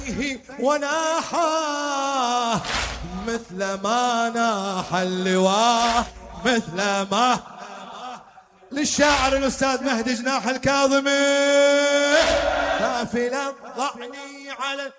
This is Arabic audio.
وناحاه مثل ما ناح اللواء، مثل ما. للشاعر الأستاذ مهدي جناح الكاظمي. كافلا ضعني على